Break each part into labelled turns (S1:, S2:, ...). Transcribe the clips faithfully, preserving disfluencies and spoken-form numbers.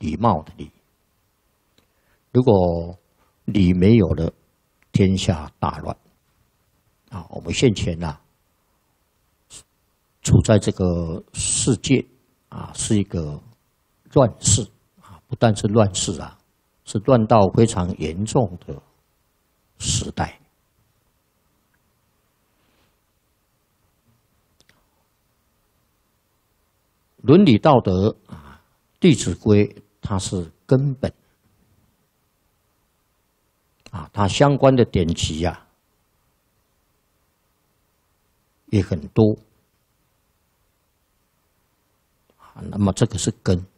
S1: 礼貌的礼。如果礼没有了，天下大乱。啊，我们现前啊，处在这个世界啊，是一个乱世啊，不但是乱世啊，是乱到非常严重的时代。伦理道德啊，《弟子规》它是根本啊，它相关的典籍啊也很多啊。那么这个是根，《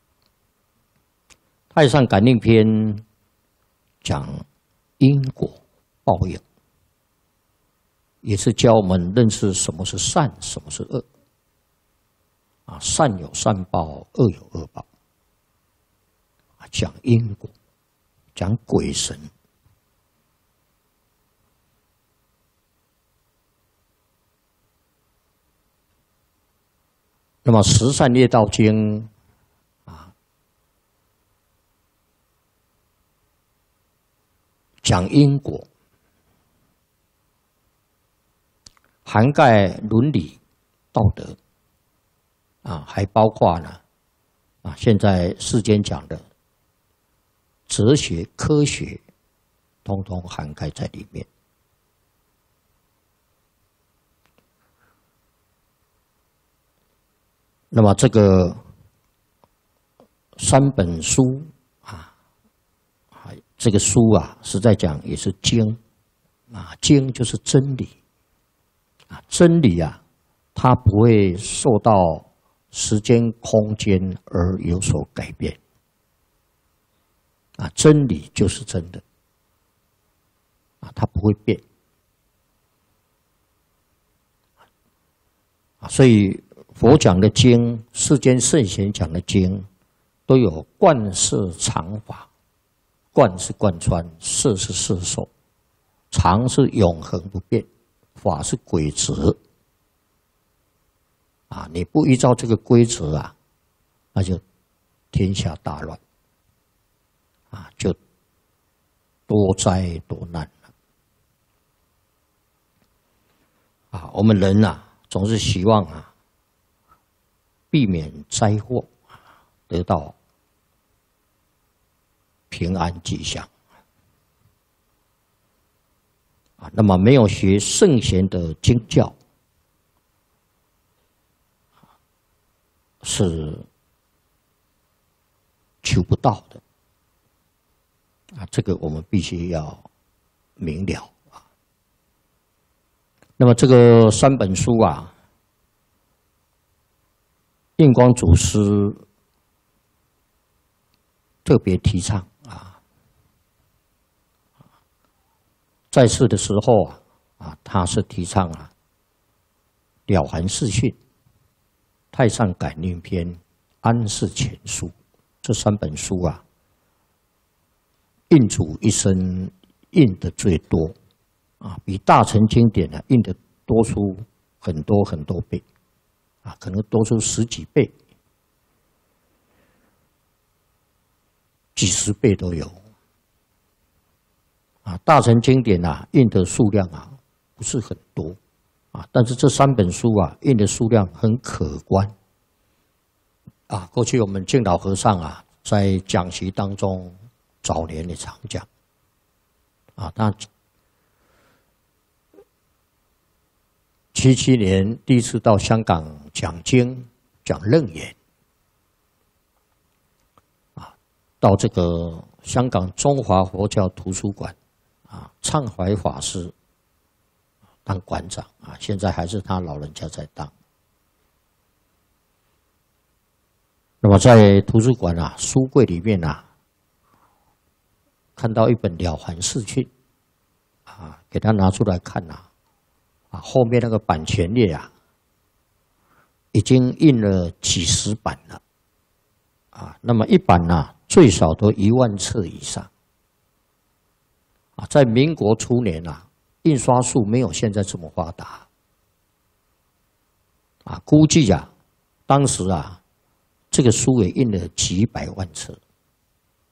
S1: 太上感应篇》讲因果报应，也是教我们认识什么是善，什么是恶。啊，善有善报，恶有恶报。啊，讲因果，讲鬼神。那么《十善业道经》啊，讲因果，涵盖伦理道德。啊，还包括呢，啊，现在世间讲的哲学、科学，通通涵盖在里面。那么这个三本书啊，这个书啊，实在讲也是经啊，经就是真理啊，真理啊，它不会受到时间、空间而有所改变，啊，真理就是真的，啊，它不会变，啊，所以佛讲的经，世间圣贤讲的经，都有贯摄常法，贯是贯穿，摄是摄受，常是永恒不变，法是规则。啊，你不依照这个规则啊，那就天下大乱，啊，就多灾多难了。啊，我们人啊，总是希望啊，避免灾祸，得到平安吉祥。啊，那么没有学圣贤的经教，是求不到的啊，这个我们必须要明了啊。那么这个三本书啊，印光祖师特别提倡啊，在世的时候啊，啊，他是提倡啊，了凡四训、太上感应篇、安世全书这三本书啊，印祖一生印的最多啊，比大乘经典呢、啊、印的多出很多很多倍啊，可能多出十几倍、几十倍都有啊。大乘经典啊印的数量啊不是很多。啊，但是这三本书啊，印的数量很可观。啊，过去我们净老和尚啊，在讲习当中，早年也常讲。啊，他七七年第一次到香港讲经，讲楞严。啊，到这个香港中华佛教图书馆，啊，畅怀法师当馆长啊，现在还是他老人家在当。那么在图书馆啊，书柜里面啊，看到一本《了凡四训》，啊，给他拿出来看呐，啊，后面那个版权页啊，已经印了几十版了，啊，那么一版呢、啊，最少都一万册以上，啊，在民国初年啊。印刷术没有现在这么发达，啊，估计啊，当时啊， 这个书也印了几百万册。